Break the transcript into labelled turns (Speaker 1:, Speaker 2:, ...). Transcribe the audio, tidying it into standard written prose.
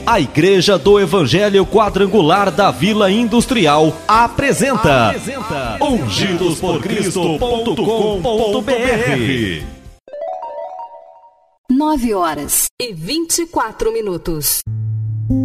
Speaker 1: A Igreja do Evangelho Quadrangular da Vila Industrial apresenta ungidosporcristo.com.br.
Speaker 2: 9h24.